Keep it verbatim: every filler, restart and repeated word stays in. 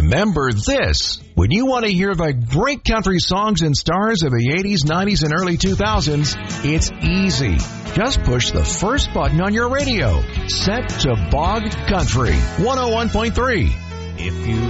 remember this. When you want to hear the great country songs and stars of the eighties, nineties, and early two thousands, it's easy. Just push the first button on your radio. Set to Bog Country one oh one point three. If you